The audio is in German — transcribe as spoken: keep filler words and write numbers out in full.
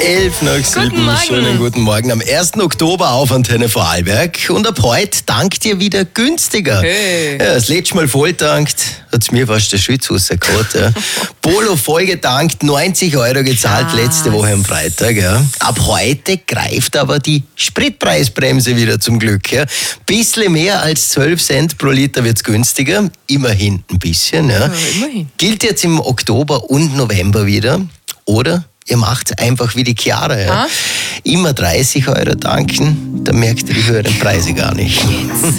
Elf nach sieben. Morgen. Schönen guten Morgen. Am ersten Oktober auf Antenne Vorarlberg. Und ab heute dankt ihr wieder günstiger. Hey. Ja, das letzte Mal voll tankt, hat es mir fast der Schütz rausgehauen. Ja. Polo voll getankt, neunzig Euro gezahlt Krass. letzte Woche am Freitag. Ja. Ab heute greift aber die Spritpreisbremse wieder zum Glück. Ja. Bisschen mehr als zwölf Cent pro Liter wird es günstiger. Immerhin ein bisschen. Ja. Ja, immerhin. Gilt jetzt im Oktober und November wieder. Oder ihr macht einfach wie die Chiara. Ja. Ah. Immer dreißig Euro tanken, dann merkt ihr die höheren Preise gar nicht. Jetzt.